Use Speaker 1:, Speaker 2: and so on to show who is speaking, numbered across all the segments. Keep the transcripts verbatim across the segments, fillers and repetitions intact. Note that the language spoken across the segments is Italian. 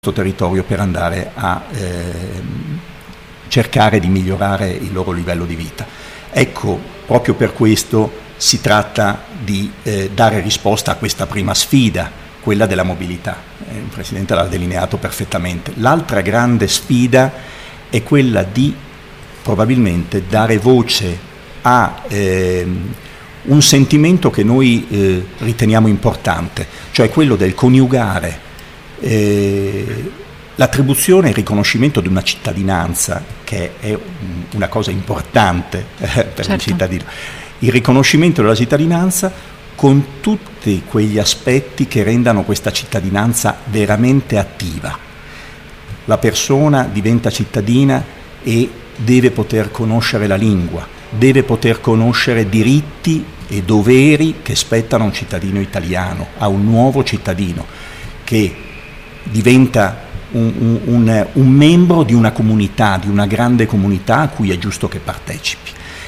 Speaker 1: territorio per andare a eh, cercare di migliorare il loro livello di vita. Ecco, proprio per questo si tratta di eh, dare risposta a questa prima sfida, quella della mobilità. Eh, il Presidente l'ha delineato perfettamente. L'altra grande sfida è quella di probabilmente dare voce a eh, un sentimento che noi eh, riteniamo importante, cioè quello del coniugare Eh, l'attribuzione e il riconoscimento di una cittadinanza, che è un, una cosa importante eh, per certo. il cittadino, il riconoscimento della cittadinanza con tutti quegli aspetti che rendano questa cittadinanza veramente attiva. La persona diventa cittadina e deve poter conoscere la lingua, deve poter conoscere diritti e doveri che spettano a un cittadino italiano, a un nuovo cittadino che diventa un, un, un, un membro di una comunità, di una grande comunità a cui è giusto che partecipi,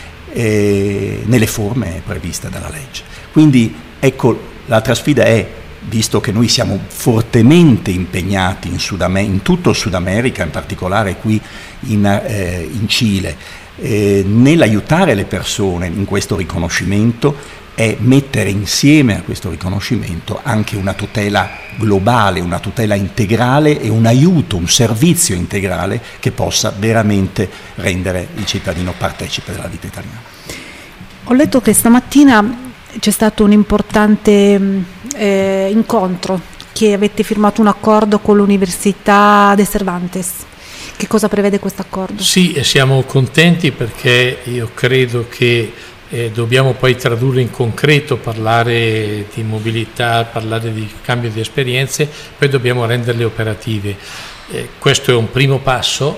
Speaker 1: eh, nelle forme previste dalla legge. Quindi ecco, l'altra sfida è, visto che noi siamo fortemente impegnati in, Sud Am- in tutto il Sud America, in particolare qui in, eh, in Cile, eh, nell'aiutare le persone in questo riconoscimento, è mettere insieme a questo riconoscimento anche una tutela globale, una tutela integrale e un aiuto, un servizio integrale che possa veramente rendere il cittadino partecipe della vita italiana.
Speaker 2: Ho letto che stamattina c'è stato un importante eh, incontro, che avete firmato un accordo con l'Università de Cervantes. Che cosa prevede questo accordo?
Speaker 3: Sì, e siamo contenti perché io credo che Eh, dobbiamo poi tradurre in concreto, parlare di mobilità, parlare di cambio di esperienze, poi dobbiamo renderle operative. Eh, questo è un primo passo,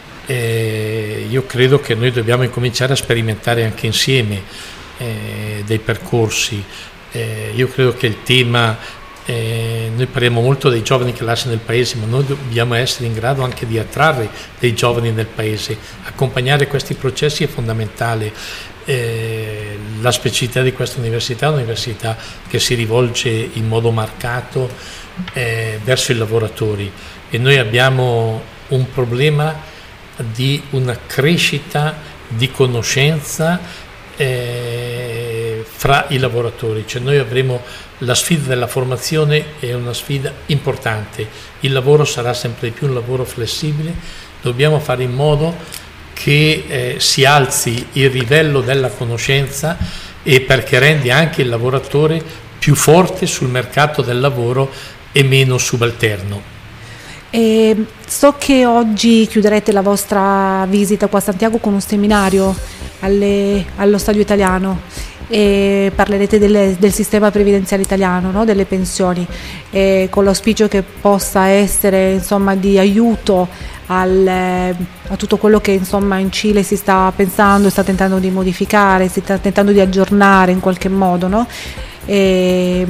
Speaker 3: eh, io credo che noi dobbiamo incominciare a sperimentare anche insieme eh, dei percorsi. Eh, io credo che il tema, eh, noi parliamo molto dei giovani che lasciano il paese, ma noi dobbiamo essere in grado anche di attrarre dei giovani nel paese, accompagnare questi processi è fondamentale. Eh, la specificità di questa università è un'università che si rivolge in modo marcato eh, verso i lavoratori e noi abbiamo un problema di una crescita di conoscenza eh, fra i lavoratori, cioè noi avremo la sfida della formazione, è una sfida importante, il lavoro sarà sempre di più un lavoro flessibile, dobbiamo fare in modo che eh, si alzi il livello della conoscenza e perché rende anche il lavoratore più forte sul mercato del lavoro e meno subalterno.
Speaker 2: E so che oggi chiuderete la vostra visita qua a Santiago con un seminario alle, allo Stadio Italiano e parlerete delle, del sistema previdenziale italiano, no? Delle pensioni, e con l'auspicio che possa essere insomma di aiuto al, a tutto quello che insomma in Cile si sta pensando, sta tentando di modificare, si sta tentando di aggiornare in qualche modo, no? E,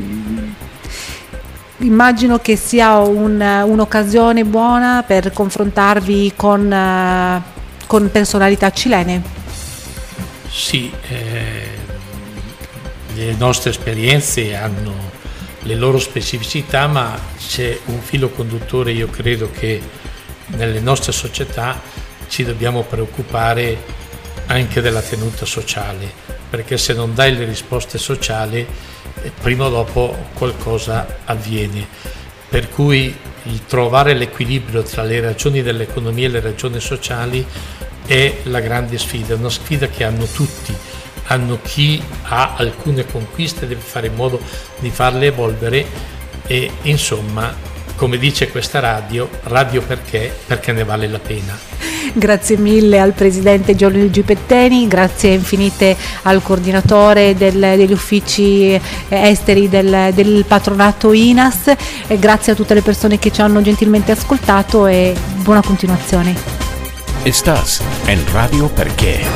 Speaker 2: immagino che sia un, un'occasione buona per confrontarvi con, con personalità cilene.
Speaker 3: Sì, eh, le nostre esperienze hanno le loro specificità, ma c'è un filo conduttore, io credo che nelle nostre società ci dobbiamo preoccupare anche della tenuta sociale, perché se non dai le risposte sociali prima o dopo qualcosa avviene, per cui il trovare l'equilibrio tra le ragioni dell'economia e le ragioni sociali è la grande sfida, una sfida che hanno tutti, hanno chi ha alcune conquiste, deve fare in modo di farle evolvere e insomma, come dice questa radio, radio perché? Perché ne vale la pena.
Speaker 2: Grazie mille al Presidente Gianluigi Petteni, grazie infinite al coordinatore del, degli uffici esteri del, del patronato I N A S e grazie a tutte le persone che ci hanno gentilmente ascoltato e buona continuazione.
Speaker 4: Estás en Radio Perché.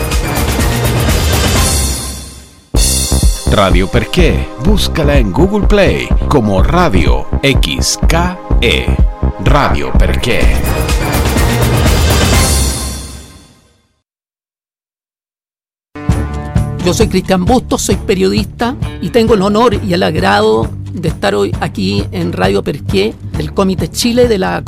Speaker 4: Radio Perché, búscala en Google Play como Radio X K E. Radio Perché.
Speaker 5: Yo soy Cristian Bustos, soy periodista y tengo el honor y el agrado de estar hoy aquí en Radio Perqué, del Comité Chile de la